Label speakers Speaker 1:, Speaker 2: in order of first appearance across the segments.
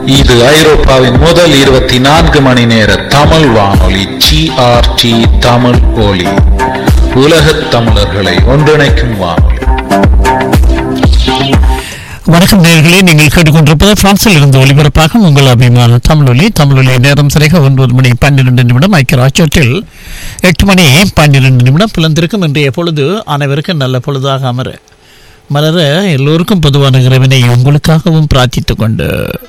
Speaker 1: இது ஐரோப்பாவின் முதல் 24 மணி நேர தமிழ் வானொலி GRT தமிழ் ஒலி. உலகத் தமிழர்களை ஒன்றிணைக்கும் வானொலி.
Speaker 2: வணக்கம் நேயர்களே, நீங்கள் கேட்டுக்கொண்டிருப்பது பிரான்சில் இருந்து ஒலிபரப்பாக உங்கள் அபிமான தமிழொலி. தமிழொலி நேரம் சரியாக 9 மணி 12 நிமிடம். ஐக்கிய ராஜ்யத்தில் 8 மணி 12 நிமிடம் பிளந்திருக்கும் இன்றைய பொழுது அனைவருக்கும் நல்ல பொழுதாக மலர எல்லோருக்கும் பொதுவான இறைவனை உங்களுக்காகவும் பிரார்த்தித்துக் கொண்டு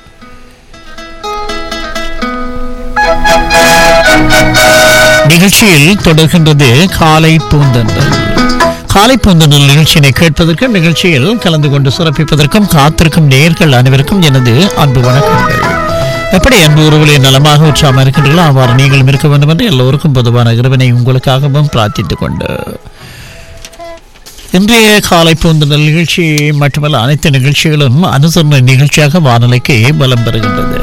Speaker 2: நிகழ்ச்சியில் தொடர்கின்றது காலை பூந்தன்றல். காலை பூந்தன்றல் நிகழ்ச்சியினை கேட்பதற்கு, நிகழ்ச்சியில் கலந்து கொண்டு சிறப்பிப்பதற்கும் காத்திருக்கும் நேயர்கள் அனைவருக்கும் எனது அன்பு வணக்கங்கள். எப்படி அன்பு உறவுகளை நலமாக உற்சாகம் இருக்கின்றீர்களோ அவ்வாறு நீங்களும் இருக்க வேண்டும் என்று எல்லோருக்கும் பொதுவான இறைவனை உங்களுக்காகவும் பிரார்த்தித்துக் கொண்டு இன்றைய காலை பூந்தன்றல் நிகழ்ச்சி மட்டுமல்ல, அனைத்து நிகழ்ச்சிகளும் அனுசரணை நிகழ்ச்சியாக வானொலிக்கு பலம் பெறுகின்றது.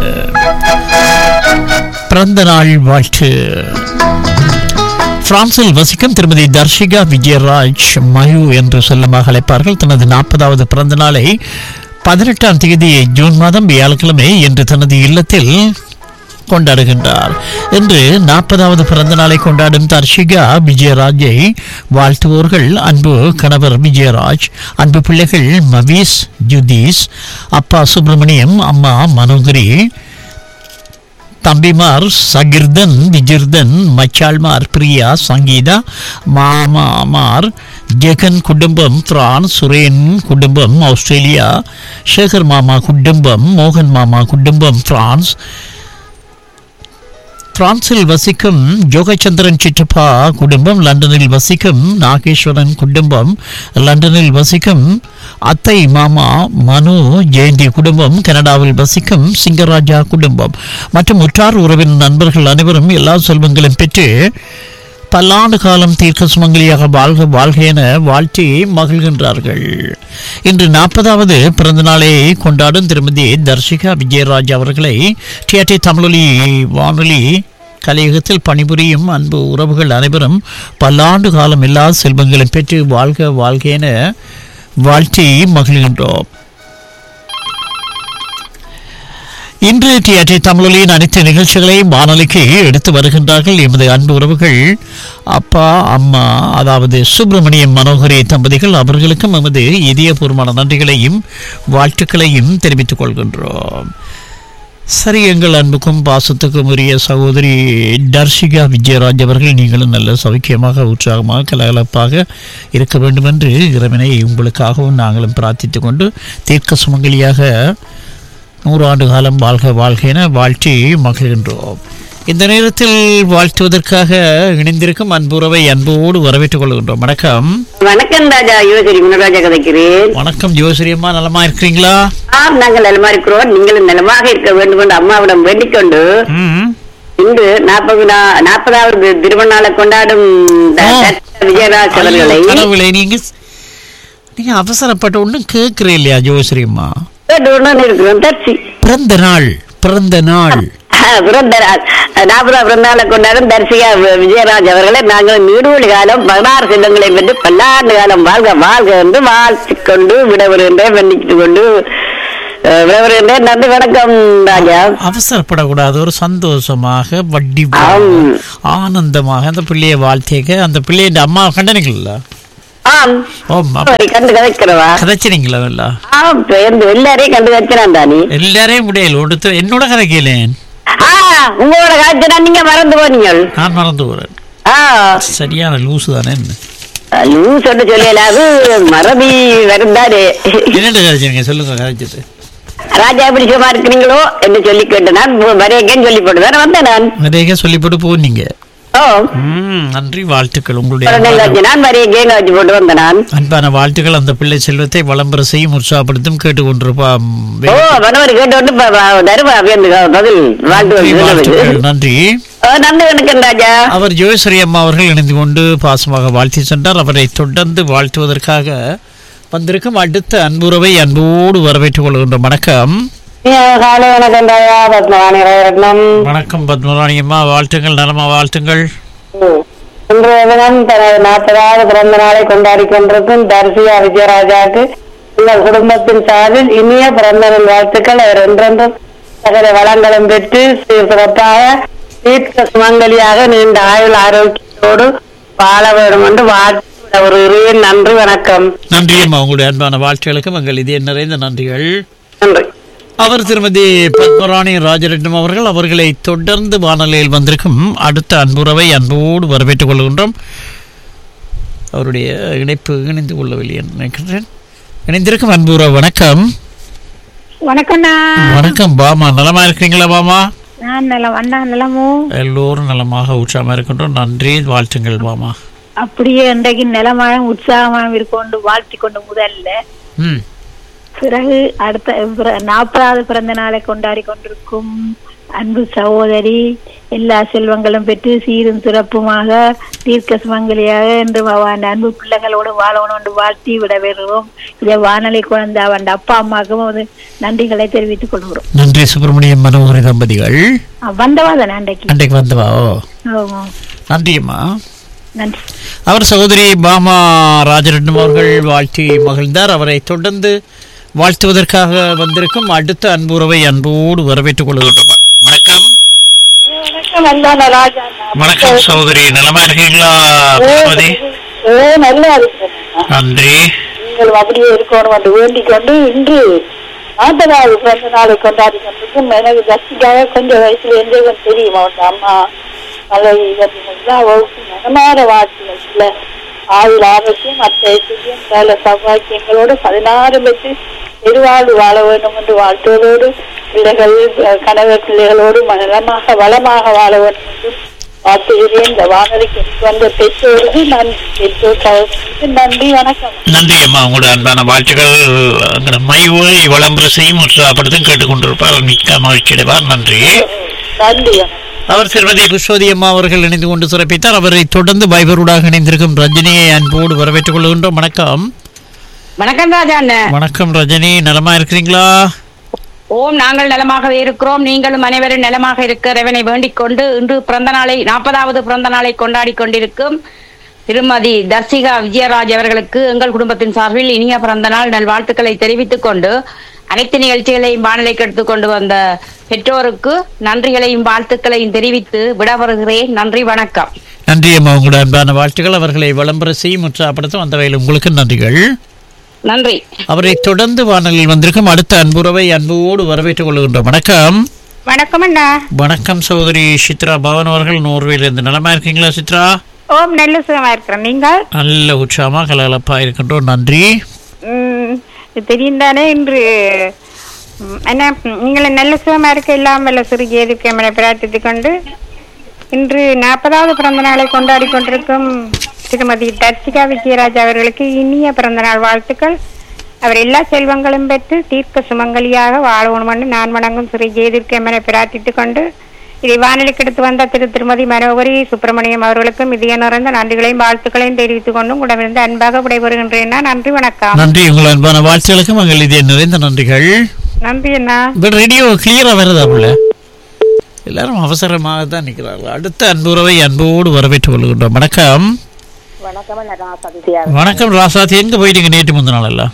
Speaker 2: பிறந்த நாள் வாழ்த்து. பிரான்சில் வசிக்கும் திருமதி தர்ஷிகா விஜயராஜ் மயு என்று செல்லமாக அழைப்பார்கள். தனது 40வது பிறந்த நாளை 18ஆம் தேதி ஜூன் மாதம் வியாழக்கிழமை என்று தனது இல்லத்தில் கொண்டாடுகின்றார். இன்று 40வது பிறந்த நாளை கொண்டாடும் தர்ஷிகா விஜயராஜை வாழ்த்துவோர்கள் அன்பு கணவர் விஜயராஜ், அன்பு பிள்ளைகள் மவீஸ், ஜுதீஸ், அப்பா சுப்பிரமணியம், அம்மா மனோகரி, தம்பிமார் சகிர்தன், விஜிர்தன், மச்சாள்மார் பிரியா, சங்கீதா, மாமாமார் ஜெகன் குடும்பம் பிரான்ஸ், சுரேன் குடும்பம் ஆஸ்திரேலியா, சேகர் மாமா குடும்பம், மோகன் மாமா குடும்பம் பிரான்ஸ், பிரான்சில் வசிக்கும் ஜோகச்சந்திரன் சிற்றப்பா குடும்பம், லண்டனில் வசிக்கும் நாகேஸ்வரன் குடும்பம், லண்டனில் வசிக்கும் அத்தை மாமா மனு ஜெயந்தி குடும்பம், கனடாவில் வசிக்கும் சிங்கராஜா குடும்பம் மற்றும் உற்றார் உறவின் நண்பர்கள் அனைவரும் எல்லா செல்வங்களும் பெற்று பல்லாண்டு காலம் தீர்க்க சுமங்கலியாக வாழ்க வாழ்க என வாழ்த்தி மகிழ்கின்றார்கள். இன்று 40வது பிறந்த நாளை கொண்டாடும் திருமதி தர்ஷிகா விஜயராஜ் அவர்களை டிஆர்டி தமிழொலி வானொலி கலையகத்தில் பணிபுரியும் அன்பு உறவுகள் அனைவரும் பல்லாண்டு காலம் எல்லா செல்வங்களும் பெற்று வாழ்க வாழ்க என வாழ்த்தி மகிழ்கின்றோம். இன்று டிஆர்டி தமிழொலியின் அனைத்து நிகழ்ச்சிகளையும் வானொலிக்கு எடுத்து வருகின்றார்கள் எமது அன்பு உறவுகள் அப்பா அம்மா, அதாவது சுப்பிரமணியம் மனோகரி தம்பதிகள். அவர்களுக்கும் எமது இதயபூர்வமான நன்றிகளையும் வாழ்த்துக்களையும் தெரிவித்துக் கொள்கின்றோம். சரி, எங்கள் அன்புக்கும் பாசத்துக்கும் உரிய சகோதரி தர்ஷிகா விஜயராஜ் அவர்கள், நீங்களும் நல்ல சௌக்கியமாக உற்சாகமாக கலகலப்பாக இருக்க வேண்டும் என்று இறைவனை உங்களுக்காகவும் நாங்களும் பிரார்த்தித்துக் கொண்டு தீர்க்க சுமங்கலியாக 100 ஆண்டு காலம் வாழ்க வாழ்க என வாழ்த்தி மகிழ்கின்றோம். இந்த நேரத்தில் வாழ்த்துவதற்காக இணைந்திருக்கும் அன்புறவை அன்போடு வரவேற்றுக் கொள்கின்றோம். வணக்கம்.
Speaker 3: வணக்கம் ராஜா, யோசரி முனராஜா கதைக்கிறேன்.
Speaker 2: வணக்கம் யோசரி அம்மா, நலமா இருக்கிறீங்களா?
Speaker 3: நாங்கள் நலமா இருக்கிறோம், நீங்களும் நலமாக இருக்க வேண்டும் என்று அம்மாவிடம் வேண்டிக் கொண்டு இன்று 40வது திருமண நாளை கொண்டாடும் விஜயராஜ் அவர்களை
Speaker 2: நீங்க அவசரப்பட்ட ஒன்றும் கேட்கிறே இல்லையா யோசரி அம்மா?
Speaker 3: பிறந்த நாள் 40வது பிறந்த நாளை கொண்டாடும் தர்ஷிகா விஜயராஜ் அவர்களை நாங்கள் நீடூழி காலம் 16 செல்வங்களை பெற்று பல்லாண்டு காலம் வாழ்க வாழ்க என்று வாழ்த்திக்கொண்டு விடவருகின்றேன், வேண்டித்துக் கொண்டு விடவருகின்றேன். நன்றி, வணக்கம் ராஜா.
Speaker 2: அவசரப்படக்கூடாது, ஒரு சந்தோஷமாக வட்டி ஆனந்தமாக அந்த பிள்ளைய வாழ்த்திக்க. அந்த பிள்ளைய அம்மா கண்டனீங்களா? எல்லாரையும் முடியல ஒடுத்து என்னோட கதைக்கலேன்,
Speaker 3: உங்களோட காய்ச்சல் நீங்க மறந்து போனீங்க.
Speaker 2: நான் மறந்து போறேன். சரியான லூசு தானே?
Speaker 3: லூஸ் ஒன்று சொல்லலாது, மறதி வருந்தாரு.
Speaker 2: என்னென்ன கதைச்சீங்க சொல்லுங்க. கதைச்சது
Speaker 3: ராஜா எப்படி சும்மா இருக்கிறீங்களோ என்று சொல்லி கேட்டு நான் வரையக்கேன்னு சொல்லி போட்டு தானே வந்தேன். நான்
Speaker 2: வரையக்க சொல்லி போட்டு போனீங்க. நன்றி, வாழ்த்துக்கள். உங்களுடைய அன்பான வாழ்த்துக்கள் அந்த பிள்ளை செல்வத்தை வளம்பர செய்யும், உற்சாகப்படுத்தும், கேட்டுக்கொண்டிருப்பான். நன்றி. அவர் ஜோஸ்ரீ அம்மா அவர்கள் இணைந்து கொண்டு பாசமாக வாழ்த்தி சென்றார். அவரை தொடர்ந்து வாழ்த்துவதற்காக வந்திருக்கும் அடுத்த அன்புறவை அன்போடு வரவேற்றுக் கொள்கின்றோம். வணக்கம். வணக்கம் பத்மராணி அம்மா, வாழ்த்துங்கள். நலமா வாழ்த்துங்கள்.
Speaker 3: இன்றைய தினம் தனது 40வது பிறந்த நாளை கொண்டாடி கொண்டிருக்கும் தர்ஷிகா விஜயராஜாவுக்கு உங்கள் குடும்பத்தின் சார்பில் இனிய பிறந்த நாள் வாழ்த்துக்கள். அவர் என்றென்றும் சகல வளங்களும் பெற்று சிறப்பாக தீர்க்க சுமங்கலியாக நீண்ட ஆயுள் ஆரோக்கியத்தோடு வாழ வேண்டும் என்று வாழ்த்து வருகிறேன். நன்றி, வணக்கம்.
Speaker 2: நன்றி அம்மா, உங்களுடைய அன்பான வாழ்த்துகளுக்கும் எங்கள் இதய நிறைந்த நன்றிகள்.
Speaker 3: நன்றி.
Speaker 2: அவர் திருமதி பத்மராணி ராஜரட்னம் அவர்களை தொடர்ந்து வானொலியில் வந்திருக்கும் அடுத்த அன்புறவை அன்போடு வரவேற்றுக் கொள்கின்றோம். அவருடைய இணைப்பு இணைந்து கொள்ளவில்லை நினைக்கிறேன். இணைந்திருக்கும் அன்புறவு வணக்கம்.
Speaker 4: வணக்கம்ண்ணா.
Speaker 2: வணக்கம் பாமா, நலமா இருக்கிறீங்களா பாமா?
Speaker 4: நான் நலம். அண்ணா நலமோ?
Speaker 2: எல்லோரும் நலமாக உற்சாகமா இருக்கின்றோம். நன்றி, வாழ்த்துங்கள் பாமா.
Speaker 4: அப்படியே இன்றைக்கு நிலமாக உற்சாகமாக இருக்கொண்டு வாழ்த்தி கொண்டு முதல்ல பிறகு அடுத்த 40வது பிறந்த நாளை கொண்டாடி கொண்டிருக்கும் அன்பு சகோதரி எல்லா செல்வங்களும் பெற்று சீரும் சிறப்புமாக தீர்க்க சுமங்கலியாக என்று அன்பு பிள்ளைகளோடு வாழணும் என்று வாழ்த்தி விட வருகிறோம். இதை வானொலி குழந்தை அவன் அப்பா அம்மாவுக்கும் நன்றிகளை தெரிவித்துக் கொள்கிறோம்.
Speaker 2: நன்றி. சுப்பிரமணியம் மனோகரி தம்பதிகள்
Speaker 4: வந்தவா தானே அன்றைக்கு
Speaker 2: வந்தவா? நன்றியம்மா.
Speaker 4: நன்றி.
Speaker 2: அவர் சகோதரி பாமா ராஜரட்னம் அவர்கள் வாழ்த்தி மகிழ்ந்தார். அவரை தொடர்ந்து வாழ்த்துவதற்காக வந்திருக்கும் அடுத்த அன்புறவை அன்போடு வரவேற்றுக் கொள்கின்றோம். வணக்கம். வணக்கம் சகோதரி, நலமா இருக்கீங்களா?
Speaker 3: நல்லா இருக்கு.
Speaker 2: நன்றி.
Speaker 3: நீங்கள் அப்படியே இருக்கணும் என்று வேண்டிக் கொண்டு இன்று 40வது பிறந்த நாளை கொண்டாடி கொண்டிருக்கும் எனக்கு ஜஸ்டிக்காக கொஞ்சம் வயசுல இருந்தே தெரியும். அவங்க அம்மா நல்ல மனமாற வாழ்க்கைகள் ஆயுள் ஆரோக்கியம் மற்ற ஐஸ்வர்யம் பல சௌபாக்கியங்களோடு 16 பெற்று பெருவாழ்வு வாழ வேண்டும் என்று வாழ்த்துவதோடு பிள்ளைகள் கணவர் பிள்ளைகளோடு நலமாக வளமாக வாழ வேண்டும் என்று வாழ்த்துகிறேன். இந்த வானொலிக்கு வந்த பெற்றோருக்கு பெற்றோர் நன்றி, வணக்கம்.
Speaker 2: நன்றி அம்மா, உங்களோட அன்பான வாழ்த்துக்கள் மைவை விளம்பர செய்யும் உற்சாகப்படுத்தும் கேட்டுக்கொண்டிருப்பார். மிக்க மகிழ்ச்சி அடைவார். நன்றி.
Speaker 3: நன்றி.
Speaker 2: அவர் திருமதி புஷ்வதி அம்மா அவர்கள் இணைந்து கொண்டு சிறப்பித்தார். அவரை தொடர்ந்து வைபருடாக இணைந்திருக்கும் ரஜினியை அன்போடு வரவேற்றுக் கொள்கின்றோம். வணக்கம்.
Speaker 5: வணக்கம் ராஜா அண்ணன்.
Speaker 2: வணக்கம் ரஜினி, நலமா இருக்கிறீங்களா?
Speaker 5: ஓம், நாங்கள் நலமாகவே இருக்கிறோம். நீங்களும் அனைவரும் நலமாக இருக்க இறைவனை வேண்டிக் கொண்டு இன்று 40வது பிறந்த நாளை கொண்டாடி கொண்டிருக்கும் திருமதி தர்சிகா விஜயராஜ் அவர்களுக்கு எங்கள் குடும்பத்தின் சார்பில் இனிய பிறந்த நாள் நல்வாழ்த்துக்களை தெரிவித்துக் கொண்டு அனைத்து நிகழ்ச்சிகளையும் வானொலிக்கு எடுத்துக் கொண்டு வந்த பெற்றோருக்கு நன்றிகளையும் வாழ்த்துக்களையும் தெரிவித்து விட வருகிறேன். நன்றி, வணக்கம்.
Speaker 2: நன்றி அம்மா, உங்களோட அன்பான வாழ்த்துக்கள். அவர்களை விளம்பர செய்யும் உற்சாகப்படுத்தும் அந்த வகையில் உங்களுக்கு நன்றிகள்.
Speaker 5: நன்றி.
Speaker 2: அவரை தொடர்ந்து வானொலியில் வந்திருக்கும் அடுத்த அன்புறவை அன்போடு வரவேற்றுக் கொள்கின்றோம். வணக்கம்.
Speaker 4: வணக்கம் அண்ணா.
Speaker 2: வணக்கம் சகோதரி சித்ரா பவன் அவர்கள் நோர்வேலிருந்து. நலமா இருக்கீங்களா சித்ரா?
Speaker 4: ஓம், நல்ல சுகமா இருக்கிறேன். நீங்கள்?
Speaker 2: நல்ல உற்சாகமா கலகலப்பா இருக்கின்றோம். நன்றி.
Speaker 4: தெரியும் தானே இன்று என்ன நீங்களை நல்ல சுகமா இருக்க இல்லாமல் சிறுகிய எதிர்க்க பிரார்த்தித்துக் கொண்டு இன்று 40வது பிறந்த நாளை கொண்டாடி கொண்டிருக்கும் திருமதி தர்சிகா விஜயராஜ் அவர்களுக்கு இனிய பிறந்த நாள் வாழ்த்துக்கள். அவர் எல்லா செல்வங்களும் பெற்று தீர்க்க சுமங்கலியாக வாழணும் என்று நான் வணங்கும் சிறு எதிர்க்க பிரார்த்தித்துக் கொண்டு இதை வானொலிக்கு எடுத்து வந்த திருமதி மனோகரி சுப்பிரமணியம் அவர்களுக்கும் இதய நிறைந்த நன்றிகளையும் வாழ்த்துக்களையும் தெரிவித்துக் கொண்டும் உடமிருந்து அன்பாக விடைபெறுகின்றேன். நன்றி, வணக்கம்.
Speaker 2: நன்றி. உங்கள் அன்பான வாழ்த்துக்களுக்கும் எங்கள் இதய நிறைந்த நன்றிகள்.
Speaker 4: நன்றி அண்ணா.
Speaker 2: ரேடியோ கிளியரா வருதா? எல்லாரும் அவசரமாக தான் நிற்கிறார்கள். அடுத்த அன்புறவை அன்போடு வரவேற்றுக் கொள்கின்றோம். வணக்கம். வணக்கம் ராசாத்தி, எங்க போயிட்டீங்க நேற்று முந்த நாள் எல்லாம்?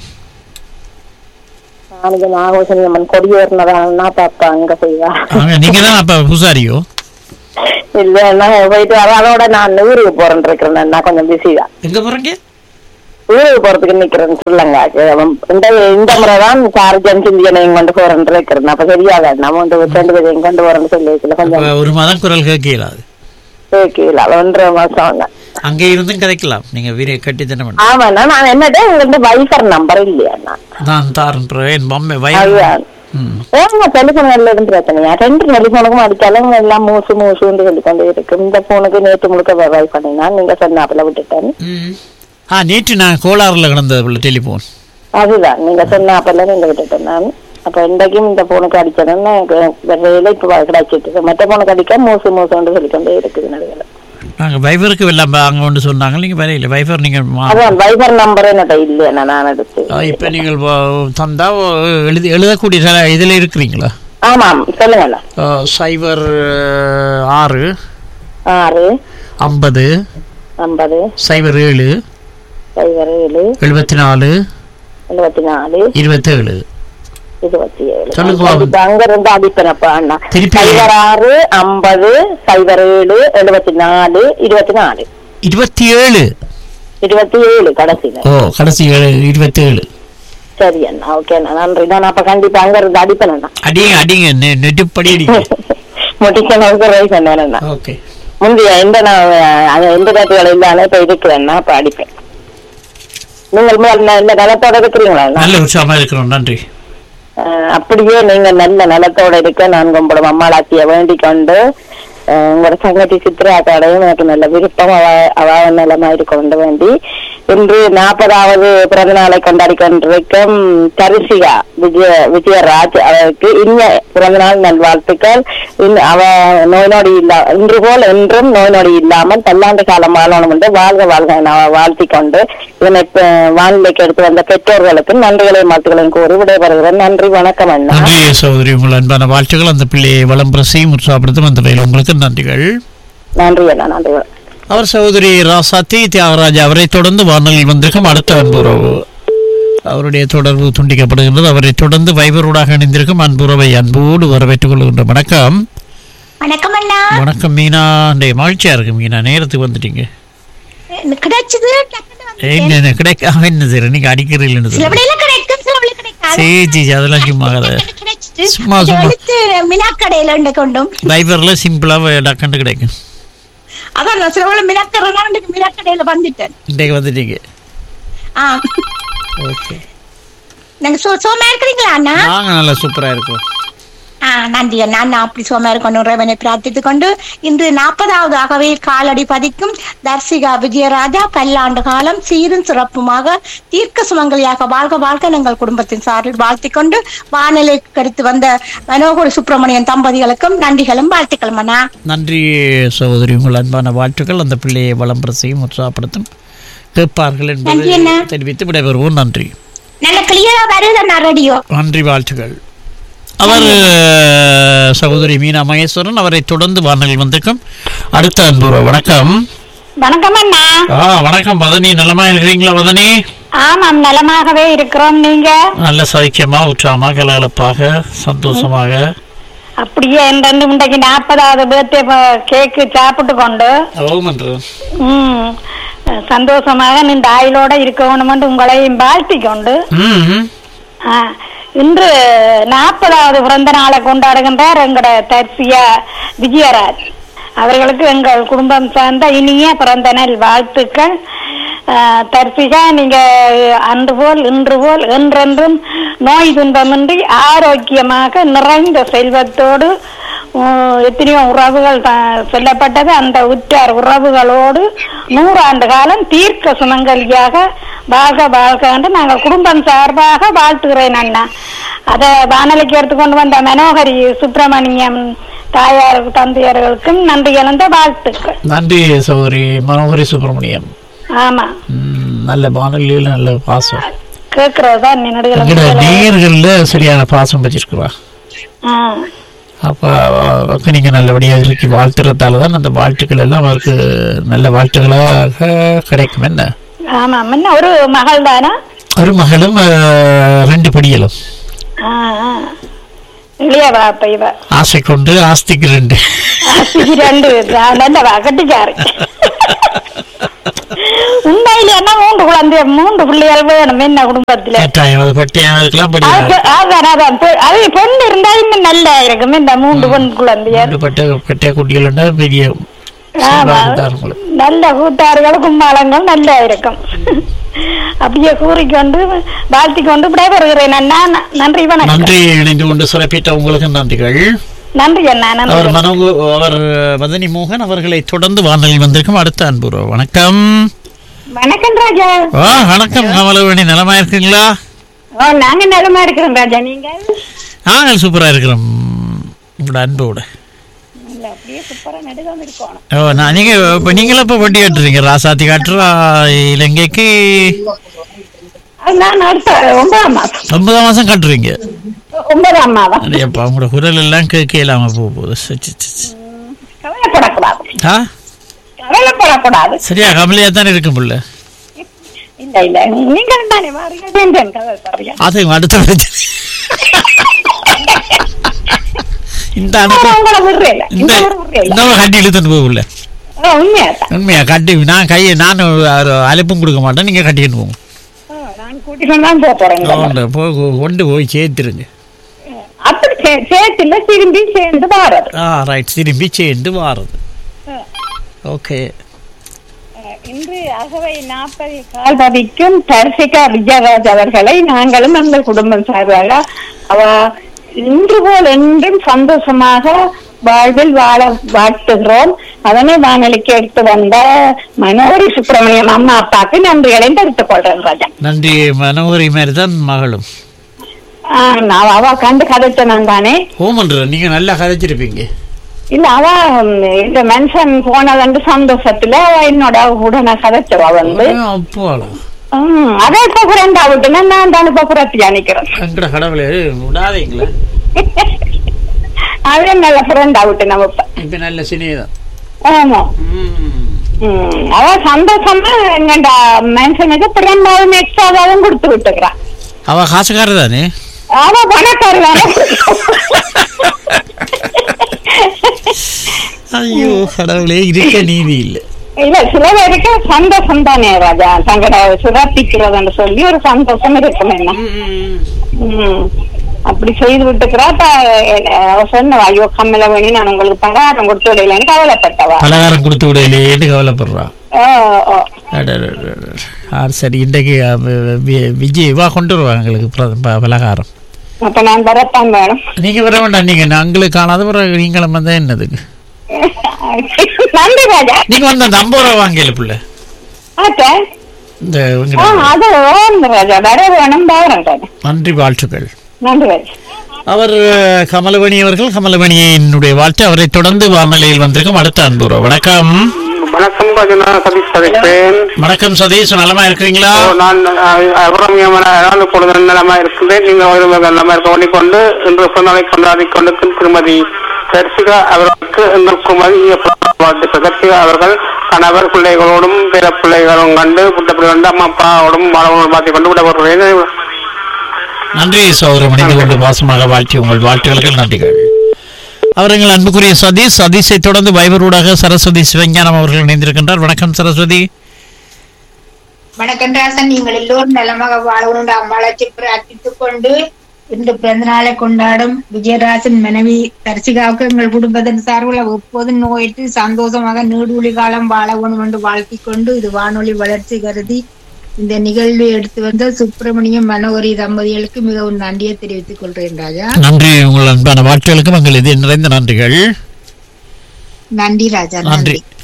Speaker 2: நீங்க தான் அப்ப பூசாரியோ?
Speaker 3: இல்ல, போயிட்டு அதோட நான் ஊருக்கு போறேன் இருக்கிறேன். நான் கொஞ்சம் பிஸிதான்.
Speaker 2: எங்க போறீங்க?
Speaker 3: ஊருக்கு போறதுக்கு நிக்கிறேன் சொல்லுங்க. இந்த முறைதான் சார்ஜன் சிந்தியனையும் கொண்டு போறேன் இருக்கிறேன். அப்ப சரியாக நம்ம 2 பேரையும் கொண்டு போறேன்னு சொல்லி கொஞ்சம்
Speaker 2: 1 மாதம் குரல் கேட்கலாது.
Speaker 3: கேட்கல 1.5 மாசம்
Speaker 2: அங்கே இருந்தும் கிடைக்கலாம். நீங்க வீடியோ கட்டி தானே பண்ண?
Speaker 3: ஆமாண்ணா, நான் என்னட்டு உங்கள்கிட்ட வைஃபர் நம்பர் இல்லையா? நான்
Speaker 2: தாரேன்.
Speaker 3: டெலிபோன்ல இருந்து பிரச்சனையா? 2 டெலிபோனுக்கும் அடிச்சாலும் எல்லாம் மூசுன்னு சொல்லிக்கொண்டே இருக்கு. இந்த போனுக்கு நேற்று முழுக்க வைஃபை பண்ணினா நீங்க சொன்னாப்புல விட்டுட்டேன்.
Speaker 2: நேற்று நான் கோளாறுல கிடந்த டெலிபோன்
Speaker 3: அதுதான் நீங்க சொன்னாப்புல நீங்க விட்டுட்டேன் நான். அப்ப இன்றைக்கும் இந்த போனுக்கு அடிச்சதுன்னு வேலை இப்ப கிடைச்சிட்டு மற்ற போனுக்கு அடிக்க மூசுன்னு சொல்லிக்கொண்டே இருக்குது. நடுவில்
Speaker 2: நாங்க வைபருக்கு எல்லாம் அங்க ஒன்று சொன்னாங்க. நீங்க வேற இல்லை வைபர். நீங்க
Speaker 3: வைபர் நம்பர் என்னட்ட இல்லையா? நான் எடுத்து
Speaker 2: இப்ப நீங்கள் தந்தா எழுதக்கூடிய இதுல இருக்கிறீங்களா?
Speaker 3: ஆமாம், சொல்லுங்க.
Speaker 2: 06 50
Speaker 3: 50
Speaker 2: 07
Speaker 3: 74
Speaker 2: 74
Speaker 3: 27 27
Speaker 2: சொல்லுங்க.
Speaker 3: அங்க இருந்து அடிப்பனப்பா அண்ணா.
Speaker 2: திருப்பி
Speaker 3: 06 50 07 74 24 27 கடைசியில.
Speaker 2: ஓ கடைசி 27.
Speaker 3: சரி அண்ணா, ஓகே அண்ணா, நன்றி. நான் அப்ப கண்டிப்பா அங்க இருந்து அடிப்பேன் அண்ணா.
Speaker 2: அடிங்க நெட்டுப்படி அடிங்க.
Speaker 3: முடிக்கணும் ரைஸ் அண்ணா.
Speaker 2: ஓகே
Speaker 3: முந்தைய எந்த நாட்டுகள் இல்லாம இப்ப இருக்கிறேன்னா அப்ப அடிப்பேன். நீங்கள் இந்த நலத்தோட இருக்கிறீங்களா?
Speaker 2: நல்ல உற்சாகமா இருக்கிறோம், நன்றி.
Speaker 3: அப்படியே நீங்க நல்ல நலத்தோட இருக்க நான் கும்பிடும் அம்மாளாத்திய வேண்டிக் கொண்டு உங்களோட சங்கத்தி சித்ராக்கடையும் எனக்கு நல்ல விருப்பம். அவ நலமா இருக்க கொண்டு வேண்டி இன்று 40வது பிறந்த நாளை கொண்டாடி கொண்டிருக்கும் தரிசிகா விஜயராஜ் அவருக்கு இனிய பிறந்த நாள் நல்வாழ்த்துக்கள். அவ நோய் நொடி இன்று போல் என்றும் நோய் நொடி இல்லாமல் பல்லாண்டு காலம் வாழணும் என்று வாழ்க வாழ்க வாழ்த்தி கொண்டு இதனை வானிலைக்கு எடுத்து வந்த பெற்றோர்களுக்கும் நன்றிகளையும் வாழ்த்துக்களையும் கூறி விடைபெறுகிறேன். நன்றி, வணக்கம் அண்ணா.
Speaker 2: நன்றி சகோதரி, உங்கள் அன்பான வாழ்த்துக்கள். அந்த பிள்ளையை வளம் பிரசையும் உற்சாகப்படுத்தும் அந்த வகையில் உங்களுக்கு நன்றிகள்.
Speaker 3: நன்றி அண்ணா, நன்றி.
Speaker 2: அவர் சகோதரி ராசாத்தி தியாகராஜ் அவரை தொடர்ந்து வானொலியில் வந்திருக்கும் அடுத்த அன்புறவு. அவருடைய தொடர்பு துண்டிக்கப்படுகின்றது. அவரை தொடர்ந்து வைபரோடாக இணைந்திருக்கும் அன்புறவை அன்போடு வரவேற்றுக் கொள்கின்ற வணக்கம்.
Speaker 6: வணக்கம் அண்ணா.
Speaker 2: வணக்கம் மீனா. மகிழ்ச்சியா இருக்கு மீனா, நேரத்துக்கு வந்துட்டீங்க. என்னது நீங்க அடிக்கிறீங்க? அதெல்லாம் சும்மா வைபர்ல சிம்பிளா டக்குன்னு கிடைக்கும்.
Speaker 6: அதான்
Speaker 2: வந்துட்டீங்க.
Speaker 6: சோமா இருக்கிறீங்களா அண்ணா?
Speaker 2: நாங்க நல்லா சூப்பரா இருக்கோம்.
Speaker 6: நன்றி அண்ணா. நான் அப்படி சோமா இருக்கணும் இறைவனை பிரார்த்தித்துக் கொண்டு இன்று 40வது ஆகவே காலடி பதிக்கும் தர்சிகா விஜயராஜா பல்லாண்டு காலம் சீரும் சிறப்புமாக தீர்க்க சுமங்கலியாக வாழ்க வாழ்க எங்கள் குடும்பத்தின் சார்பில் வாழ்த்திக் கொண்டு வானிலை கருத்து வந்த மனோகர் சுப்பிரமணியன் தம்பதிகளுக்கும் நன்றிகளும் வாழ்த்துக்களும் அண்ணா.
Speaker 2: நன்றி சகோதரி, உங்கள் அன்பான வாழ்த்துக்கள் அந்த பிள்ளையை வளம் பிரசையும் உற்சாகப்படுத்தும் கேட்பார்கள் என்பதை தெரிவித்து விடைபெறுவோம். நன்றி.
Speaker 6: நல்ல கிளியரா வருது ரேடியோ.
Speaker 2: நன்றி, வாழ்த்துக்கள். அவர் சகோதரி மீனா மகேஸ்வரன் அவரை தொடர்ந்து வானொலியில் வந்திருக்கும் அடுத்த அன்புற வணக்கம்.
Speaker 4: வணக்கம் அண்ணா.
Speaker 2: வணக்கம் வதனி, நலமா இருக்கிறீங்களா வதனி?
Speaker 4: ஆமாம், நலமாகவே இருக்கிறோம். நீங்க? நல்ல
Speaker 2: சௌக்கியமா உற்சாகமா கலகலப்பாக சந்தோஷமாக.
Speaker 4: அப்படியே இன்றைக்கு 40வது பர்த்டே கேக்கு சாப்பிட்டு கொண்டு சந்தோஷமாக நின்று ஆயுளோட இருக்கணும் உங்களையும் வாழ்த்தி கொண்டு இன்று 40வது பிறந்த நாளை கொண்டாடுகின்றார் எங்கட தர்சியா விஜயராஜ் அவர்களுக்கு எங்கள் குடும்பம் சார்ந்த இனிய பிறந்த நாள் வாழ்த்துக்கள். தர்சிகா, நீங்க அன்று போல் இன்று போல் என்றென்றும் நோய் துன்பமின்றி ஆரோக்கியமாக நிறைந்த செல்வத்தோடு எத்தனையோ உறவுகள் சொல்லப்பட்டது அந்த உற்றார் உறவுகளோடு 100 ஆண்டு காலம் தீர்க்க சுமங்கலியாக வாழ்க வாழ்க என்று நாங்கள் குடும்பம் சார்பாக வாழ்த்துகிறேன் அண்ணா. அதை வானொலிக்கு எடுத்துக்கொண்டு வந்த மனோகரி சுப்பிரமணியம் தாயார் தந்தையர்களுக்கும் நன்றி கலந்த வாழ்த்துக்கள்.
Speaker 2: நன்றி சகோதரி மனோகரி சுப்பிரமணியம்.
Speaker 4: ஆமா,
Speaker 2: நல்ல வானொலியில் நல்ல பாசம்
Speaker 4: கேட்கறதா
Speaker 2: நேயர்கள்ல சரியான பாசம் வச்சிருக்கிறா. அப்ப நீங்க நல்லபடியாக இருக்கு வாழ்த்துறதாலதான் அந்த வாழ்த்துக்கள் எல்லாம் அவருக்கு நல்ல வாழ்த்துக்களாக கிடைக்கும். என்ன?
Speaker 4: ஆமா, ஒரு மகள் தானா?
Speaker 2: ஒரு மகளும் 2 படிகளும். ஆசை கொண்டு ஆஸ்திக்கு 2
Speaker 4: நல்லவா கட்டிக்காரு. உண்மையில 3 பிள்ளைகள் வேணும் என்ன குடும்பத்துல. அது பொண்ணு இருந்தா இன்னும் நல்லா இருக்கும். இந்த 3 பெண் குழந்தைகள்
Speaker 2: குட்டிகள் பெரிய
Speaker 4: நல்ல கூட்டார்கள் கும்மாளங்கள் நல்லா இருக்கும். அப்படியே கூறிக்கொண்டு வாழ்த்தி கொண்டு விடைபெறுகிறேன் அண்ணா. நன்றி, வணக்கம்.
Speaker 2: நன்றி. இணைந்து கொண்டு சிறப்பித்த உங்களுக்கு நன்றிகள்.
Speaker 4: நன்றி அண்ணா.
Speaker 2: அவர் வதனி மோகன் அவர்களை தொடர்ந்து வானொலியில் வந்திருக்கும் அடுத்த அன்புறோ வணக்கம்.
Speaker 4: வணக்கம் ராஜா.
Speaker 2: வணக்கம் கமலவேணி, நலமா இருக்கீங்களா?
Speaker 4: நாங்க நலமா இருக்கிறோம் ராஜா. நீங்க?
Speaker 2: நாங்கள் சூப்பரா இருக்கிறோம் உங்களோட அன்போட. நீங்களும் இப்ப வண்டி கட்டுறீங்க? ராசாத்தி காட்டுறா இலங்கைக்கு 9ஆம் மாசம் கட்டுறீங்க?
Speaker 4: 9ஆம் மாதம்.
Speaker 2: உங்களோட குரல் எல்லாம் கேட்க இல்லாம போகுது. சரியா கமலியா தானே இருக்கும் புள்ள. அது அடுத்த இந்த அனுப்ப
Speaker 3: உங்களை விடுறேன்
Speaker 2: இந்த கட்டி இழுத்துட்டு போகல
Speaker 3: உண்மையாதான்
Speaker 2: உண்மையா கட்டி நான் கையை நான் அழைப்பும் கொடுக்க மாட்டேன் நீங்க கட்டிட்டு போங்க
Speaker 3: நான் கூட்டிட்டு தான் போறேன்
Speaker 2: கொண்டு போய் சேர்த்துருங்க
Speaker 3: அப்படி சேர்த்துல திரும்பி சேர்ந்து வாரது
Speaker 2: ரைட் திரும்பி சேர்ந்து வாரது ஓகே
Speaker 3: இன்று அகவை 40 கால் பதிக்கும் தர்சிகா விஜயராஜ் அவர்களை நாங்களும் எங்கள் குடும்பம் சார்பாக அவ இன்று போல் என்றும் சந்தோஷமாக வாழ்வில் வாழ வாழ்த்துகிறோம். அதனை வானொலிக்கு எடுத்து வந்த மனோரி சுப்பிரமணியம் அம்மா அப்பாக்கு நன்றிகளை தெரிவித்துக் கொள்றேன் ராஜா.
Speaker 2: நன்றி. மனோரி மாதிரி தான் மகளும்.
Speaker 3: நான் அவ கண்டு கதைச்சேன் தானே.
Speaker 2: ஓமன்ற நீங்க நல்லா கதைச்சிருப்பீங்க.
Speaker 3: இல்ல அவ இந்த மனுஷன் போனது சந்தோஷத்துல என்னோட கூட நான் கதைச்சவா வந்து அதே இப்ப ஃப்ரெண்ட் ஆகட்டுன்னா நான் தானே இப்ப புறத்தியா நிக்கிறேன்.
Speaker 2: எங்கட கடவுளே விடாதீங்களா.
Speaker 3: அதே நல்ல ஃப்ரெண்ட் ஆகட்டும் நம்ம
Speaker 2: இப்ப நல்ல சினிதான்.
Speaker 3: ஆமா. அவ சந்தோஷமா எங்கட மனுஷனுக்கு பிறந்தாலும் எக்ஸ்ட்ராவும் கொடுத்து விட்டுக்கிறான்.
Speaker 2: அவ காசுக்காரர் தானே.
Speaker 3: அவ பணக்காரர் தானே.
Speaker 2: ஐயோ கடவுளே இருக்க நீதி இல்ல.
Speaker 3: இல்ல சில பேருக்கு சந்தோஷம் தானே ராஜா. தங்கட சுரப்பிக்கிறதுன்னு சொல்லி ஒரு சந்தோஷம் இருக்கும். என்ன அப்படி செய்து விட்டுக்கிறா. சொன்ன ஐயோ கம்மல வேணி நான் உங்களுக்கு பலகாரம் கொடுத்து விடலன்னு கவலைப்பட்டவா.
Speaker 2: பலகாரம் கொடுத்து விடலேன்னு கவலைப்படுறா. சரி இன்றைக்கு விஜய் கொண்டு வருவாங்க எங்களுக்கு பலகாரம்.
Speaker 3: அப்ப நான் வரத்தான் வேணும்.
Speaker 2: நீங்க வர வேண்டாம். நீங்க நாங்களுக்கு காணாத பிறகு நீங்களும் வந்தா என்னதுக்கு.
Speaker 3: நன்றி ராஜா.
Speaker 2: நீங்க வந்த 50 ரூபா வாங்கல பிள்ளை. நன்றி வாழ்த்துக்கள். அவர் கமலவணி அவர்கள். கமலவணியினுடைய வாழ்த்து. அவரை தொடர்ந்து வானொலியில் வந்திருக்கும் அடுத்த அன்புறோ. வணக்கம்.
Speaker 7: வணக்கம் ராஜனா, சதீஷ் கதைக்கிறேன்.
Speaker 2: வணக்கம் சதீஷ், நலமா இருக்கிறீங்களா?
Speaker 7: நான் நலமா இருக்கின்றேன். நீங்கள் நலமா இருக்க கொண்டு இன்று பிறந்தநாளை கொண்டாடி கொண்டிருக்கும் திருமதி தர்சிகா அவர்களுக்கு எங்கள் குமரி தர்சிகா அவர்கள் கணவர் பிள்ளைகளோடும் பிற பிள்ளைகளும் கண்டு புத்தப்படி கண்டு அம்மா அப்பாவோடும் மாற்றி கொண்டு விட வருகிறேன்.
Speaker 2: நன்றி சௌரம். மணிந்து கொண்டு வாசமாக வாழ்த்தி உங்கள் வாழ்த்துகளுக்கு நன்றிகள். அவர்கள் அன்புக்குரிய சதீஷ். சதீஷை தொடர்ந்து வைபரூடாக சரஸ்வதி சிவஞானம் அவர்கள் இணைந்திருக்கின்றார். வணக்கம் சரஸ்வதி.
Speaker 8: வணக்கம் ராசன். நீங்கள் எல்லோரும் நலமாக வாழணும் அம்மாளை பிரார்த்தித்துக் கொண்டு இன்று பிறந்த நாளை கொண்டாடும் விஜயராஜன் மனைவி தர்சிகாவுக்கு எங்கள் குடும்பத்தின் சார்பில் எப்போதும் நோயிட்டு சந்தோஷமாக நீடூழி காலம் வாழ வேணும் என்று வாழ்த்திக் கொண்டு இது வானொலி வளர்ச்சி கருதி இந்த நிகழ்வை எடுத்து வந்த சுப்பிரமணியம் மனோகரி தம்பதிகளுக்கு மிகவும் நன்றியை தெரிவித்துக் கொள்றேன் ராஜா.
Speaker 2: நன்றி. உங்கள் அன்பான வாழ்த்துகளுக்கும் எங்கள் இது நிறைந்த நன்றிகள்.
Speaker 8: நன்றி ராஜா. நன்றி.